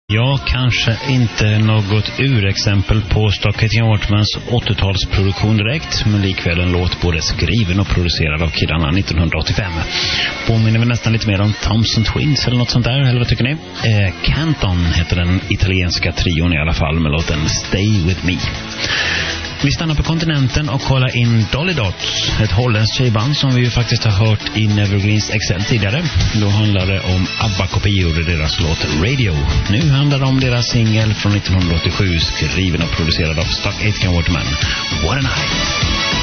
Ja, kanske inte något urexempel på Stockholm Watermans 80-talsproduktion direkt, men likväl en låt både skriven och producerad av killarna 1985. Påminner vi nästan lite mer om Thompson Twins eller något sånt där, eller vad tycker ni? Canton heter den italienska trion i alla fall med låten Stay With Me. Vi stannar på kontinenten och kollar in Dolly Dots, ett holländskt tjejband som vi ju faktiskt har hört i Nevergreens Excel tidigare. Då handlar det om ABBA-kopior i deras låt Radio. Nu handlar det om deras singel från 1987, skriven och producerad av Stockholm Waterman, What a Night.